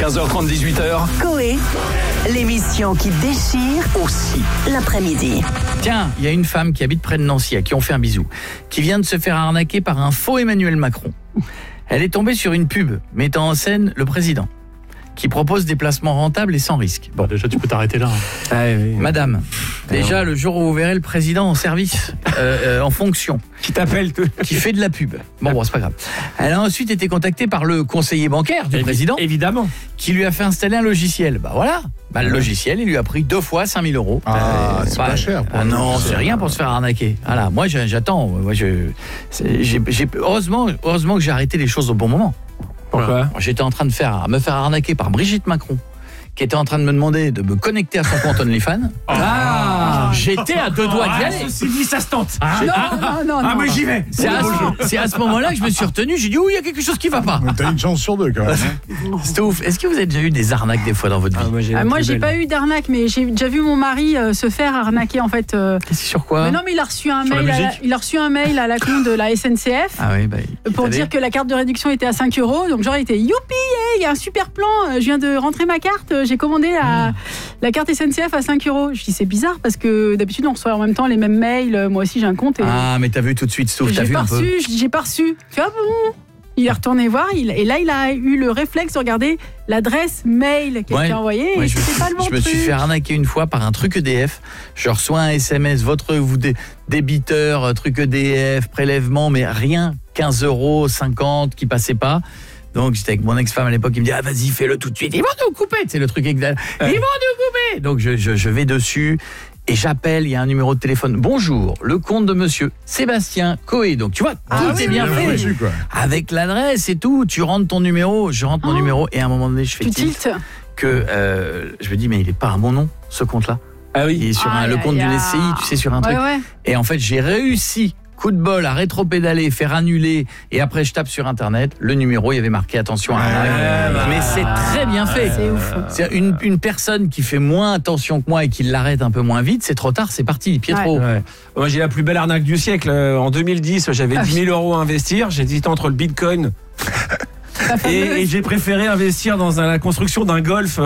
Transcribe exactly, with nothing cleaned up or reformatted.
quinze heures trente, dix-huit heures. Coé, l'émission qui déchire Aussi. l'après-midi. Tiens, il y a une femme qui habite près de Nancy, à qui on fait un bisou, qui vient de se faire arnaquer par un faux Emmanuel Macron. Elle est tombée sur une pub mettant en scène le président, qui propose des placements rentables et sans risque. Bon, Déjà, tu peux t'arrêter là. ah, oui, oui. Madame, déjà le jour où vous verrez le président en service, euh, euh, en fonction, Qui t'appelle qui fait de la pub. Bon, bon, c'est pas grave. Elle a ensuite été contactée par le conseiller bancaire du président, Évidemment. qui lui a fait installer un logiciel. Bah voilà. Bah, le logiciel, il lui a pris deux fois cinq mille euros. Ah, Euh, c'est pas cher pour Ah un non, logiciel. c'est rien pour se faire arnaquer. Voilà, moi j'ai- j'attends. Moi, je, c'est- j'ai, j'ai- heureusement, heureusement que j'ai arrêté les choses au bon moment. Pourquoi ? J'étais en train de faire, me faire arnaquer par Brigitte Macron, qui était en train de me demander de me connecter à son compte OnlyFans. Ah J'étais à deux doigts d'y aller. Ceci dit, ça se tente. Ah, Non, non, non, Ah, non. mais j'y vais. C'est à, ce- c'est à ce moment-là que je me suis retenu. J'ai dit, oui, il y a quelque chose qui va pas. T'as une chance sur deux quand même. hein. C'est ouf. Est-ce que vous avez déjà eu des arnaques des fois dans votre vie? Ah, moi, j'ai pas eu d'arnaque, mais j'ai déjà vu mon mari euh, se faire arnaquer en fait. euh, C'est sur quoi? Mais non, mais il a reçu un Sur la mail. À la, musique il a reçu un mail à la con de la S N C F. Ah oui, bah, Pour dire que la carte de réduction était à cinq euros. Donc, genre, il était youpi, yeah, il y a un super plan. euh, Je viens de rentrer ma carte. euh, J'ai commandé la, la carte S N C F à cinq euros. Je dis, c'est bizarre parce que d'habitude, on reçoit en même temps les mêmes mails. euh, Moi aussi, j'ai un compte. Et, Ah, mais t'as vu tout de suite, Stouff, et t'as j'ai vu pas un peu. reçu. Je dis, j'ai pas reçu. Je fais, ah bon. Il est retourné voir. Il, et là, il a eu le réflexe de regarder l'adresse mail qui a Ouais. été envoyée. Ouais, et je me, c'était suis, pas le bon je me suis truc. fait arnaquer une fois par un truc E D F. Je reçois un S M S, votre vous dé- débiteur, euh, truc E D F, prélèvement, mais rien, quinze euros cinquante qui passait pas. Donc j'étais avec mon ex-femme à l'époque, il me dit, ah vas-y, fais-le tout de suite, ils vont nous couper, c'est le truc exact. Ils vont nous couper. Donc je, je, je vais dessus et j'appelle, il y a un numéro de téléphone. Bonjour, le compte de monsieur Sébastien Coé. Donc tu vois, Ah tout oui, est bien oui, fait. oui. Reçu, quoi. Avec l'adresse et tout, tu rentres ton numéro, je rentre mon Oh. numéro et à un moment donné, je fais Tu tilt tiltes. que euh, je me dis mais il est pas à mon nom ce compte-là. Ah Il est sur un- Aïe, le compte aïe, d'une aïe. S C I, tu sais, sur un truc. Ouais, ouais. Et en fait, j'ai réussi, coup de bol, à rétro-pédaler, faire annuler, et après je tape sur internet, le numéro, il y avait marqué attention à arnaque. bah, Mais c'est très bien fait. C'est ouf. C'est une, une personne qui fait moins attention que moi et qui l'arrête un peu moins vite, c'est trop tard, c'est parti, Pietro. Ouais. Moi, j'ai la plus belle arnaque du siècle. Euh, En deux mille dix, j'avais Ah dix mille euros à investir. J'hésitais entre le bitcoin La fameuse- et, et j'ai préféré investir dans un- la construction d'un golf